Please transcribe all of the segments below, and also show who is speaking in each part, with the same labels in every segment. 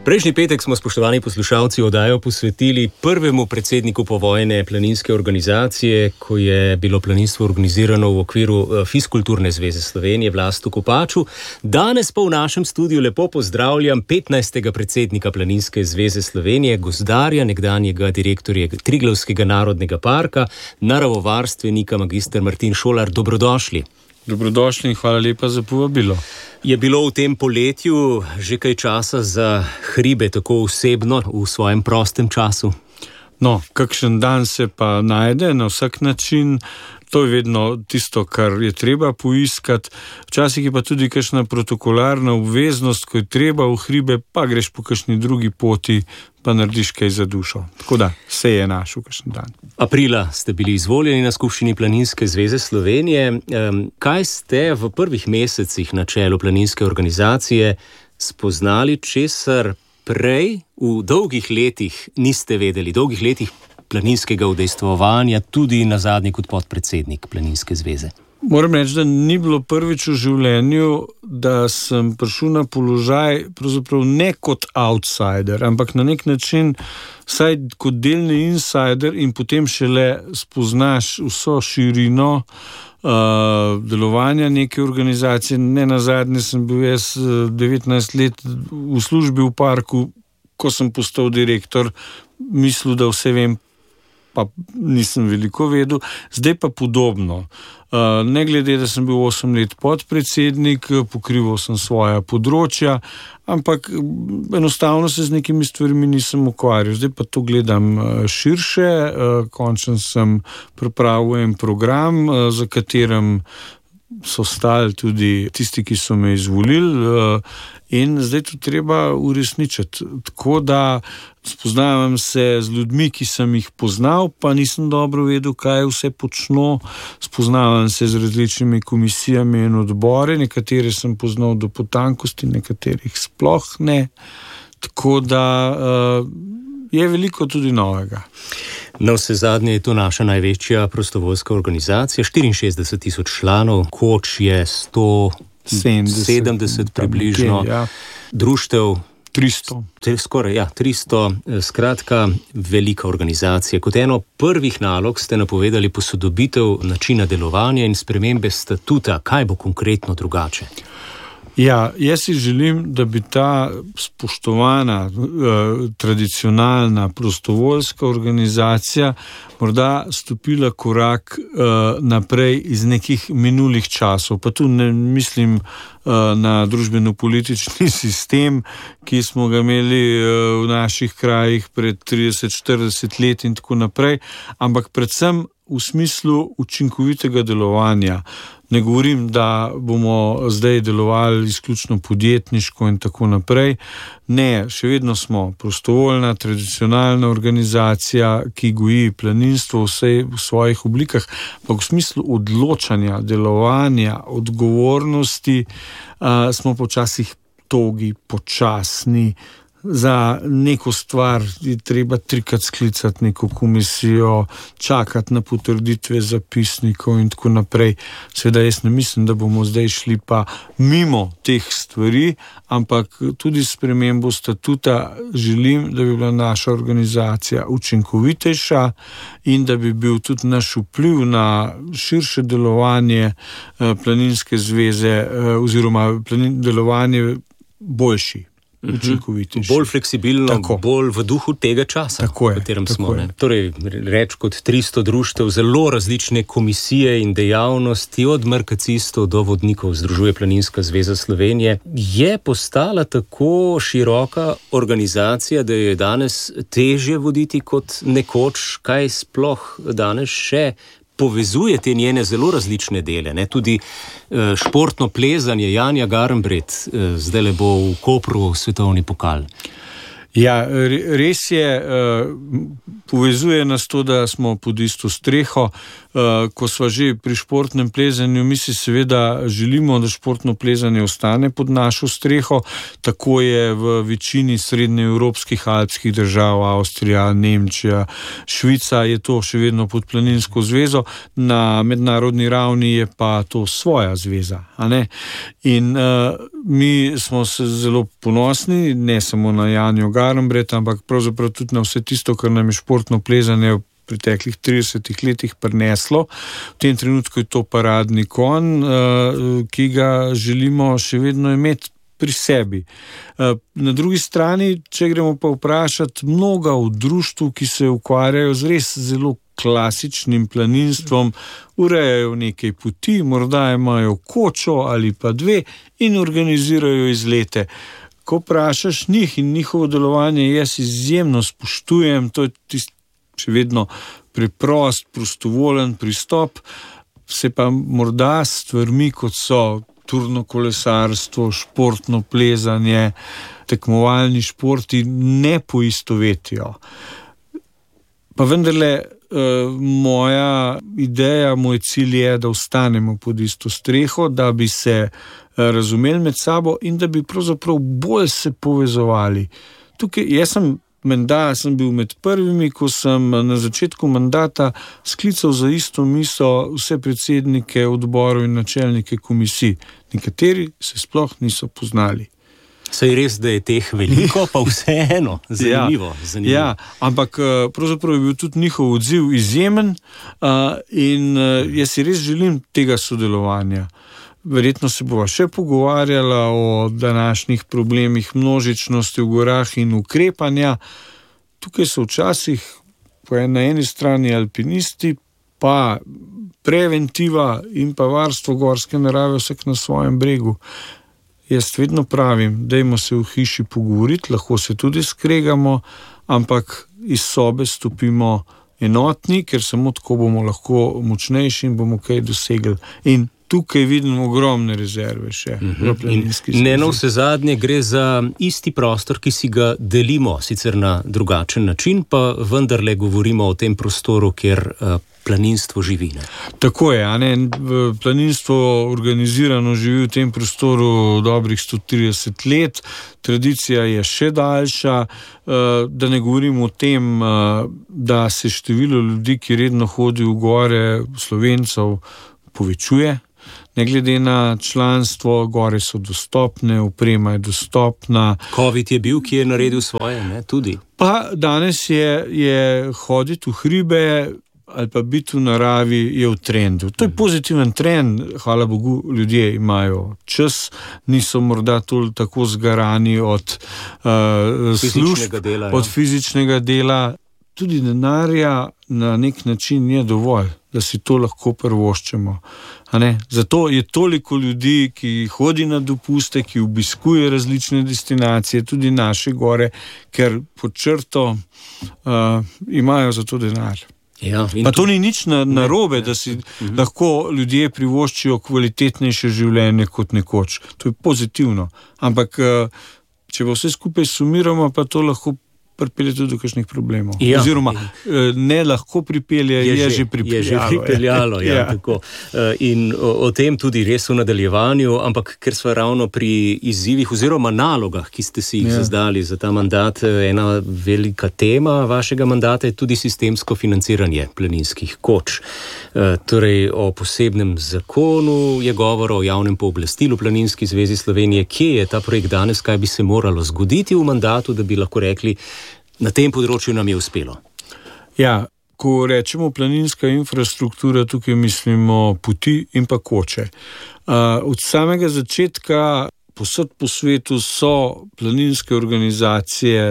Speaker 1: Prejšnji petek smo, spoštovani poslušalci, oddajo posvetili prvemu predsedniku povojne planinske organizacije, ko je bilo planinstvo organizirano v okviru Fiskulturne zveze Slovenije, Vlastu Kopaču. Danes pa v našem studiu lepo pozdravljam 15. predsednika Planinske zveze Slovenije, gozdarja, nekdanjega direktorja Triglavskega narodnega parka, naravovarstvenika magister Martin Šolar. Dobrodošli.
Speaker 2: Dobrodošli in hvala lepa za povabilo.
Speaker 1: Je bilo v tem poletju že kaj časa za hribe, tako osebno, v svojem prostem času?
Speaker 2: No, kakšen dan se pa najde na vsak način. To je vedno tisto, kar je treba poiskati. Včasih je pa tudi kakšna protokolarna obveznost, ko je treba v hribe, pa greš po kakšni drugi poti, pa narediš kaj za dušo. Tako da, se je našel kakšen dan.
Speaker 1: Aprila ste bili izvoljeni na skupščini Planinske zveze Slovenije. Kaj ste v prvih mesecih na čelu planinske organizacije spoznali, česar prej v dolgih letih niste vedeli, dolgih letih planinskega udejstvovanja, tudi nazadnje kot podpredsednik Planinske zveze?
Speaker 2: Moram reči, da ni bilo prvič v življenju, da sem prišel na položaj pravzaprav ne kot outsider, ampak na nek način vsaj kot delni insider in potem šele spoznaš vso širino delovanja neke organizacije. Ne nazadnje sem bil jaz 19 let v službi v parku, ko sem postal direktor, mislil, da vse vem, pa nisem veliko vedel. Zdaj pa podobno. Ne glede, da sem bil 8 let podpredsednik, pokrival sem svoja področja, ampak enostavno se z nekimi stvarmi nisem ukvarjal. Zdaj pa to gledam širše, končno sem pripravil en program, za katerem so stali tudi tisti, ki so me izvolili, in zdaj to treba uresničiti. Tako da spoznavam se z ljudmi, ki sem jih poznal, pa nisem dobro vedel, kaj vse počno. Spoznavam se z različnimi komisijami in odbore, nekatere sem poznal do potankosti, nekaterih sploh ne. Tako da je veliko tudi novega.
Speaker 1: Na vse zadnje je to naša največja prostovoljska organizacija, 64 tisoč članov, koč je 170 približno,
Speaker 2: ja.
Speaker 1: Društev
Speaker 2: 300.
Speaker 1: Skoraj, 300, skratka, velika organizacija. Kot eno prvih nalog ste napovedali posodobitev načina delovanja in spremembe statuta. Kaj bo konkretno drugače?
Speaker 2: Ja, jaz si želim, da bi ta spoštovana, tradicionalna prostovoljska organizacija morda stopila korak naprej iz nekih minulih časov. Pa tu ne mislim na družbeno-politični sistem, ki smo ga imeli v naših krajih pred 30-40 let in tako naprej, ampak predvsem v smislu učinkovitega delovanja. Ne govorim, da bomo zdaj delovali izključno podjetniško in tako naprej. Ne, še vedno smo prostovoljna, tradicionalna organizacija, ki goji planinstvo v svojih oblikah, pa v smislu odločanja, delovanja, odgovornosti smo počasih togi, počasni. Za neko stvar je treba 3-krat sklicati neko komisijo, čakati na potrditve zapisnikov in tako naprej. Seveda jaz ne mislim, da bomo zdaj šli pa mimo teh stvari, ampak tudi s spremembo statuta želim, da bi bila naša organizacija učinkovitejša in da bi bil tudi naš vpliv na širše delovanje Planinske zveze oziroma delovanje boljši. Učinkovitejši.
Speaker 1: Bolj fleksibilno, tako. Bolj v duhu tega časa,
Speaker 2: v
Speaker 1: katerem smo. Torej, reč kot 300 društev, zelo različne komisije in dejavnosti, od markacistov do vodnikov združuje Planinska zveza Slovenije. Je postala tako široka organizacija, da je danes težje voditi kot nekoč? Kaj sploh danes še povezuje te njene zelo različne dele, ne? Tudi športno plezanje, Janja Garnbret, zdaj le bo v Kopru svetovni pokal.
Speaker 2: Ja, res je, povezuje nas to, da smo pod isto streho. Ko sva že pri športnem plezanju, mi si seveda želimo, da športno plezanje ostane pod našo streho. Tako je v večini srednjeevropskih alpskih držav, Avstrija, Nemčija, Švica, je to še vedno pod planinsko zvezo. Na mednarodni ravni je pa to svoja zveza, a ne? In mi smo se zelo ponosni, ne samo na Janjo Garnbret, ampak pravzaprav tudi na vse tisto, kar nam je športno plezanje v preteklih 30 letih prineslo. V tem trenutku je to paradni konj, ki ga želimo še vedno imeti pri sebi. Na drugi strani, če gremo pa vprašati mnoga v društvu, ki se ukvarjajo z res zelo klasičnim planinstvom, urejajo nekaj poti, morda imajo kočo ali pa dve in organizirajo izlete. Ko vprašaš njih in njihovo delovanje, jaz izjemno spoštujem, to je še vedno preprost, prostovoljen pristop, se pa morda stvarmi, kot so turno kolesarstvo, športno plezanje, tekmovalni športi, ne poistovetijo. Pa vendarle, moja ideja, moj cilj je, da ostanemo pod isto streho, da bi se razumeli med sabo in da bi pravzaprav bolj se povezovali. Tukaj, jaz sem bil med prvimi, ko sem na začetku mandata sklical za isto miso vse predsednike odborov in načelnike komisij. Nekateri se sploh niso poznali.
Speaker 1: Saj res, da je teh veliko, pa vseeno, zanimivo.
Speaker 2: Ja, ampak pravzaprav je bil tudi njihov odziv izjemen in jaz si res želim tega sodelovanja. Verjetno se bova še pogovarjala o današnjih problemih množičnosti v gorah in ukrepanja. Tukaj so včasih na eni strani alpinisti, pa preventiva in pa varstvo gorske narave vsak na svojem bregu. Jaz vedno pravim, dajmo se v hiši pogovoriti, lahko se tudi skregamo, ampak iz sobe stopimo enotni, ker samo tako bomo lahko močnejši in bomo kaj dosegli. In tukaj vidim ogromne rezerve še v planinski zvezi.
Speaker 1: Ne, na vse zadnje gre za isti prostor, ki si ga delimo, sicer na drugačen način, pa vendarle govorimo o tem prostoru, kjer planinstvo živi. Ne?
Speaker 2: Tako je, planinstvo organizirano živi v tem prostoru dobrih 130 let, tradicija je še daljša, da ne govorim o tem, da se število ljudi, ki redno hodi v gore, Slovencev, povečuje. Ne glede na članstvo, gore so dostopne, oprema je dostopna.
Speaker 1: Covid je bil, ki je naredil svoje, ne, tudi.
Speaker 2: Pa danes je hoditi v hribe ali pa biti v naravi je v trendu. To je pozitiven trend, hvala Bogu, ljudje imajo čas, niso morda tako zgarani od služb, od fizičnega dela. Tudi denarja na nek način je dovolj, da si to lahko privoščimo. Zato je toliko ljudi, ki hodi na dopuste, ki obiskuje različne destinacije, tudi naše gore, ker pod črto imajo za to denar.
Speaker 1: Ja,
Speaker 2: pa to ni nič narobe, da si lahko ljudje privoščijo kvalitetnejše življenje kot nekoč. To je pozitivno. Ampak, če pa vse skupaj sumiramo, pa to lahko pripelje tudi do kakšnih problemov. Ja. Oziroma, ne lahko pripelje, je že pripeljalo.
Speaker 1: Ja. Tako. In o tem tudi res v nadaljevanju, ampak ker smo ravno pri izzivih oziroma nalogah, ki ste si jih zazdali za ta mandat, ena velika tema vašega mandata je tudi sistemsko financiranje planinskih koč. Torej, o posebnem zakonu je govor o javnem pooblastilu Planinski zvezi Slovenije. Kje je ta projekt danes, kaj bi se moralo zgoditi v mandatu, da bi lahko rekli, na tem področju nam je uspelo?
Speaker 2: Ja, ko rečemo planinska infrastruktura, tukaj mislimo poti in pa koče. Od samega začetka povsod po svetu so planinske organizacije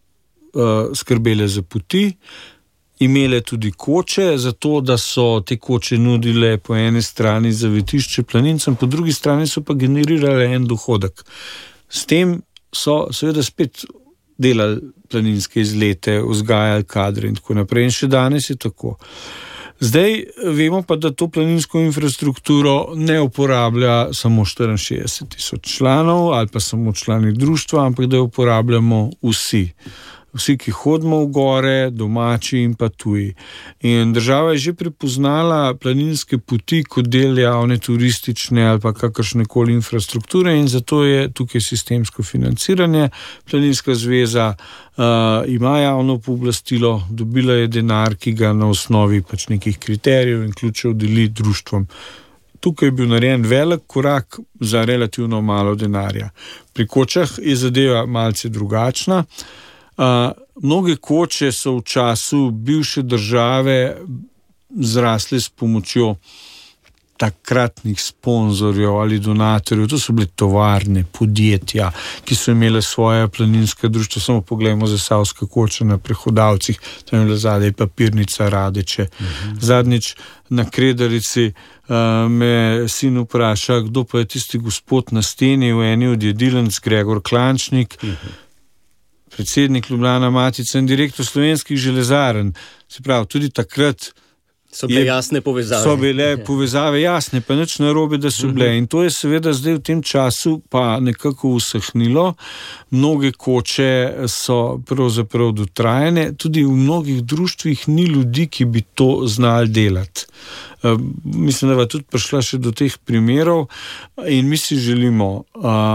Speaker 2: skrbele za poti, imele tudi koče, zato da so te koče nudile po eni strani zavetišče planincem, po drugi strani so pa generirale en dohodek. S tem so seveda spet delali planinske izlete, vzgajali kadre in tako naprej. In še danes je tako. Zdaj vemo pa, da to planinsko infrastrukturo ne uporablja samo 64,000 članov ali pa samo člani društva, ampak da jo uporabljamo vsi. Vsi, ki hodimo v gore, domači in pa tuji. In država je že prepoznala planinske poti kot del javne turistične ali pa kakršnekoli infrastrukture in zato je tukaj sistemsko financiranje. Planinska zveza ima javno pooblastilo, dobila je denar, ki ga na osnovi pač nekih kriterijev in ključev deli društvom. Tukaj je bil narejen velik korak za relativno malo denarja. Pri kočah je zadeva malce drugačna. Mnoge koče so v času bivše države zrasle s pomočjo takratnih sponzorjev ali donatorjev. To so bile tovarne, podjetja, ki so imele svoje planinske društva. Samo pogledamo Zasavska koča na Prehodavcih, tam je bila zadaj Papirnica, Radeče. Zadnjič na Kredarici me sin vpraša, kdo pa je tisti gospod na steni v eni od jedilnic, Gregor Klančnik, predsednik Ljubljana Matica in direktor Slovenskih železarn. Se pravi, tudi takrat
Speaker 1: so bile jasne povezave.
Speaker 2: So bile povezave jasne, pa nič narobe, da so bile. In to je seveda zdaj v tem času pa nekako usahnilo. Mnoge koče so pravzaprav dotrajane. Tudi v mnogih društvih ni ljudi, ki bi to znali delati. Mislim, da bo tudi prišla še do teh primerov in mi si želimo...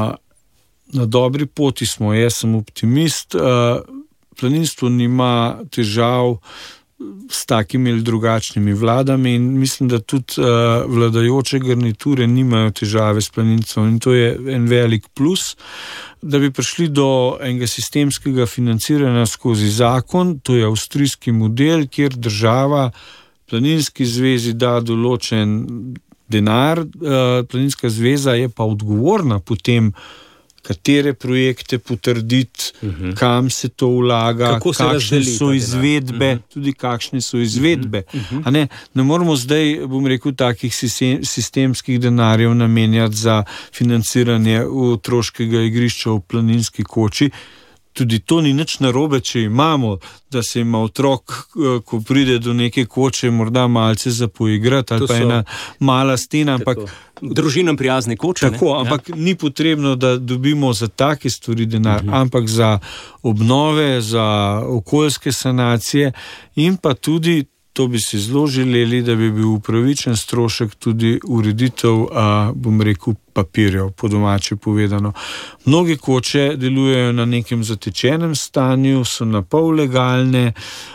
Speaker 2: Na dobri poti smo, jaz sem optimist. Planinstvo nima težav s takimi ali drugačnimi vladami in mislim, da tudi vladajoče garniture nimajo težave s planinstvom in to je en velik plus. Da bi prišli do enega sistemskega financiranja skozi zakon, to je avstrijski model, kjer država planinski zvezi da določen denar, planinska zveza je pa odgovorna potem, katere projekte potrditi, kam se to vlaga, kakšne so izvedbe, tudi kakšne so izvedbe. Ne moramo zdaj, bom rekel, takih sistemskih denarjev namenjati za financiranje otroškega igrišča v Planinski koči. Tudi to ni nič narobe, če imamo, da se ima otrok, ko pride do neke koče, morda malce za poigrati, ali pa ena mala stena, ampak
Speaker 1: družinam prijazne koče.
Speaker 2: Tako, ampak ni potrebno, da dobimo za take stvari denar, ampak za obnove, za okoljske sanacije in pa tudi, to bi si zelo želeli, da bi bil upravičen strošek tudi ureditev, bom rekel, papirjev, po domače povedano. Mnogi koče delujejo na nekem zatečenem stanju, so na pol legalne,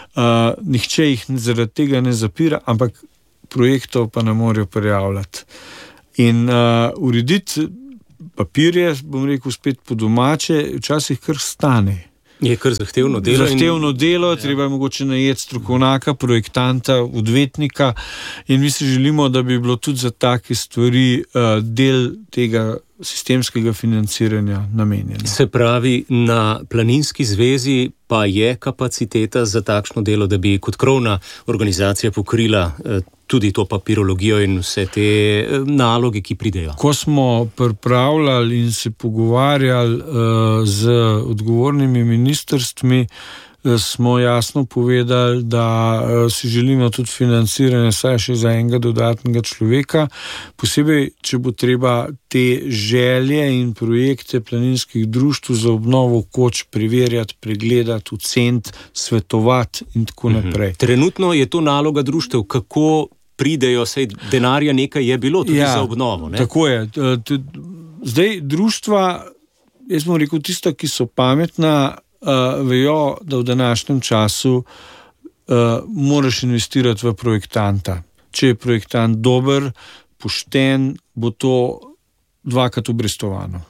Speaker 2: nihče jih zaradi tega ne zapira, ampak projektov pa ne morejo prijavljati. In urediti papirje, bom rekel spet po domače, včasih kar stane.
Speaker 1: Je kar zahtevno delo.
Speaker 2: Zahtevno delo, treba je mogoče najeti strokovnjaka, projektanta, odvetnika in mi si želimo, da bi bilo tudi za take stvari del tega sistemskega financiranja namenjeno.
Speaker 1: Se pravi, na Planinski zvezi pa je kapaciteta za takšno delo, da bi kot krovna organizacija pokrila tudi to papirologijo in vse te naloge, ki pridejo.
Speaker 2: Ko smo pripravljali in se pogovarjali z odgovornimi ministrstvi, smo jasno povedali, da si želimo tudi financiranje saj še za enega dodatnega človeka, posebej, če bo treba te želje in projekte planinskih društev za obnovo koč preverjati, pregledati, oceniti, svetovati in tako naprej.
Speaker 1: Trenutno je to naloga društev, kako pridejo, saj denarja nekaj je bilo tudi za obnovo. Ne?
Speaker 2: Tako je. Zdaj društva, jaz bom rekel, tista, ki so pametna, vejo, da v današnjem času moraš investirati v projektanta. Če je projektant dober, pošten, bo to dvakrat obrestovano.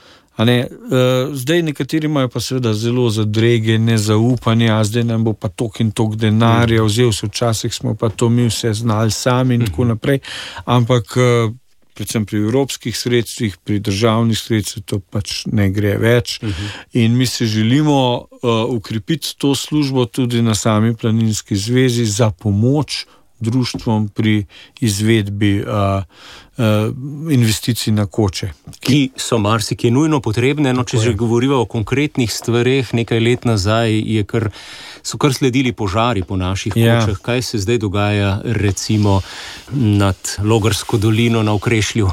Speaker 2: Zdaj nekateri imajo pa seveda zelo zadrege, nezaupanje, a zdaj nam bo pa tok in tok denarja, vzel se včasih smo pa to mi vse znali sami in tako naprej, ampak predvsem pri evropskih sredstvih, pri državnih sredstvih to pač ne gre več in mi se želimo ukrepiti to službo tudi na sami Planinski zvezi za pomoč društvom pri izvedbi investicij na koče.
Speaker 1: Ki so marsikje nujno potrebne, no, če že govoriva o konkretnih stvareh, nekaj let nazaj so kar sledili požari po naših kočah. Kaj se zdaj dogaja recimo nad Logarsko dolino na Okrešlju?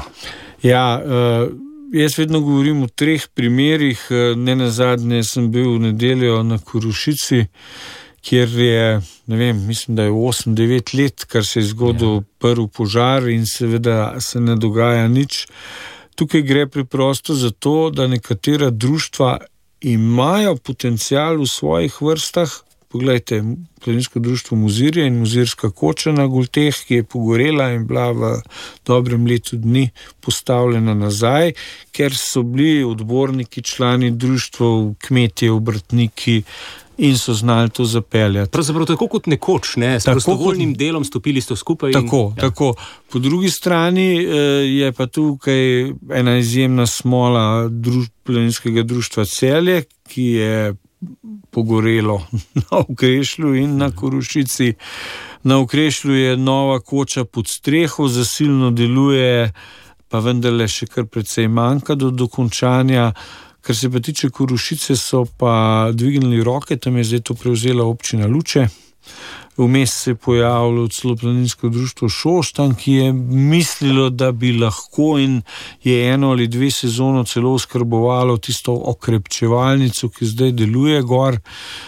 Speaker 2: Jaz vedno govorim o 3 primerih. Nenazadnje sem bil v nedeljo na Korošici, kjer je, mislim, da je 8-9 let, kar se je zgodil prvi požar in seveda se ne dogaja nič. Tukaj gre preprosto za to, da nekatera društva imajo potencial v svojih vrstah. Poglejte, Planinsko društvo Mozirje in Mozirska koča na Golteh, ki je pogorela in bila v dobrem letu dni postavljena nazaj, ker so bili odborniki, člani društvov, kmetje, obrtniki in so znali to zapeljati.
Speaker 1: Pravzaprav tako kot nekoč, s prostovoljnim delom stopili ste skupaj.
Speaker 2: Tako. Po drugi strani je pa tukaj ena izjemna smola Planinskega društva Celje, ki je pogorelo na Okrešlju in na Korošici. Na Okrešlju je nova koča pod streho, zasilno deluje, pa vendarle še kar precej manjka do dokončanja. Kar se pa tiče Korošice, so pa dvignili roke, tam je zdaj to prevzela občina Luče. Vmes se je pojavilo celo Planinsko društvo Šoštanj, ki je mislilo, da bi lahko in je 1 ali 2 sezono celo oskrbovalo tisto okrepčevalnico, ki zdaj deluje gor.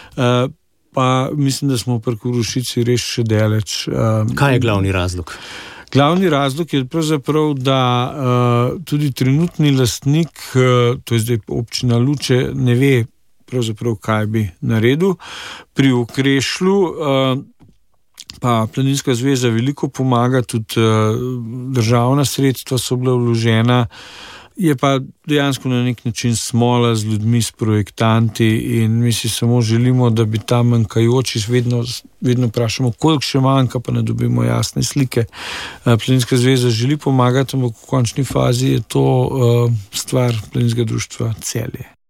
Speaker 2: Pa mislim, da smo pri Korošici res še daleč.
Speaker 1: Kaj je glavni razlog?
Speaker 2: Glavni razlog je pravzaprav, da tudi trenutni lastnik, to je zdaj občina Luče, ne ve pravzaprav, kaj bi naredil. Pri Okrešlju pa Planinska zveza veliko pomaga, tudi državna sredstva so bila vložena. Je pa dejansko na nek način smola z ljudmi, s projektanti in mi si samo želimo, da bi ta manjkajoči, vedno vprašamo, koliko še manjka, pa ne dobimo jasne slike. Planinska zveza želi pomagati, ampak v končni fazi je to stvar Planinskega društva Celje.